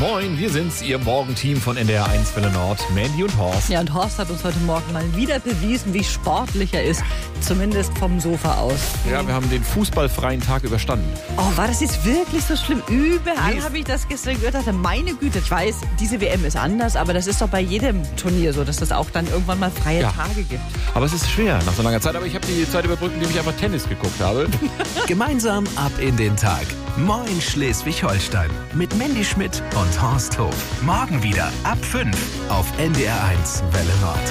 Moin, wir sind's, Ihr Morgenteam von NDR 1 Welle Nord, Mandy und Horst. Ja, und Horst hat uns heute Morgen mal wieder bewiesen, wie sportlich er ist. Zumindest vom Sofa aus. Ja, wir haben den fußballfreien Tag überstanden. Oh, war das jetzt wirklich so schlimm? Überall habe ich das gestern gehört. Dachte, meine Güte, ich weiß, diese WM ist anders, aber das ist doch bei jedem Turnier so, dass es auch dann irgendwann mal freie Tage gibt. Aber es ist schwer nach so langer Zeit. Aber ich habe die Zeit überbrückt, indem ich einfach Tennis geguckt habe. Gemeinsam ab in den Tag. Moin Schleswig-Holstein. Mit Mandy Schmidt und Horst Hof. Morgen wieder ab 5 auf NDR 1 Welle Nord.